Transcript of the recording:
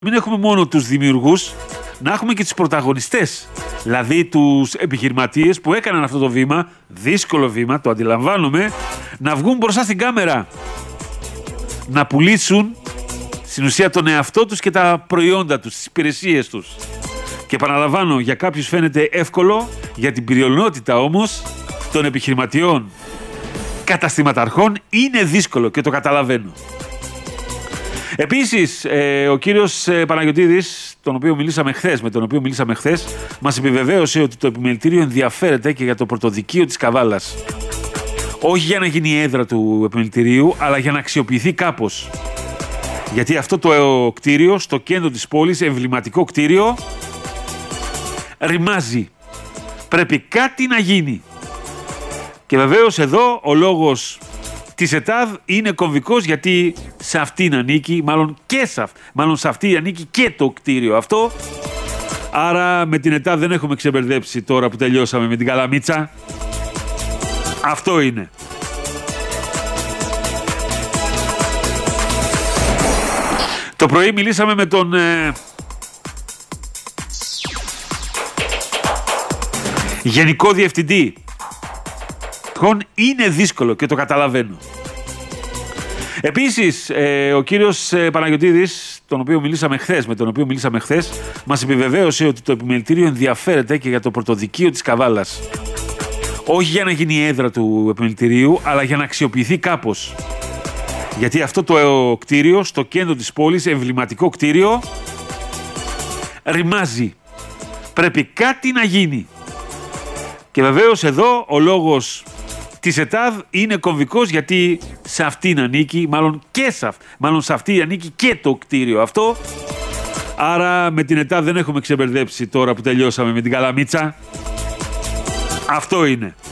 μην έχουμε μόνο τους δημιουργούς, να έχουμε και τους πρωταγωνιστές. Δηλαδή τους επιχειρηματίες που έκαναν αυτό το βήμα, δύσκολο βήμα, το αντιλαμβάνομαι, να βγουν μπροστά στην κάμερα. Να πουλήσουν στην ουσία τον εαυτό τους και τα προϊόντα τους, τις υπηρεσίες τους. Και επαναλαμβάνω, για κάποιους φαίνεται εύκολο, για την πλειονότητα όμως των επιχειρηματιών καταστηματαρχών είναι δύσκολο και το καταλαβαίνω. Επίσης, ο κύριος Παναγιωτίδης, με τον οποίο μιλήσαμε χθες, μας επιβεβαίωσε ότι το επιμελητήριο ενδιαφέρεται και για το πρωτοδικείο της Καβάλας. Όχι για να γίνει η έδρα του επιμελητηρίου, αλλά για να αξιοποιηθεί κάπως. Γιατί αυτό το κτίριο, στο κέντρο της πόλης, εμβληματικό κτίριο, ρημάζει. Πρέπει κάτι να γίνει. Και βεβαίως εδώ ο λόγος της ΕΤΑΔ είναι κομβικός, γιατί σε αυτήν ανήκει, μάλλον σε αυτή ανήκει και το κτίριο αυτό. Άρα με την ΕΤΑΔ δεν έχουμε ξεμπερδέψει τώρα που τελειώσαμε με την Καλαμίτσα. Αυτό είναι. Το πρωί μιλήσαμε με τον Γενικό Διευθυντή. Είναι δύσκολο και το καταλαβαίνω. Επίσης, ο κύριος Παναγιωτίδης, με τον οποίο μιλήσαμε χθες, μας επιβεβαίωσε ότι το επιμελητήριο ενδιαφέρεται και για το πρωτοδικείο της Καβάλας. Όχι για να γίνει η έδρα του επιμελητηρίου, αλλά για να αξιοποιηθεί κάπως. Γιατί αυτό το κτίριο, στο κέντρο της πόλης, εμβληματικό κτίριο, ρημάζει. Πρέπει κάτι να γίνει. Και βεβαίως εδώ ο λόγος της ΕΤΑΔ είναι κομβικός, γιατί σε αυτήν ανήκει, μάλλον σε αυτή ανήκει και το κτίριο αυτό. Άρα με την ΕΤΑΔ δεν έχουμε ξεμπερδέψει τώρα που τελειώσαμε με την Καλαμίτσα. Αυτό είναι.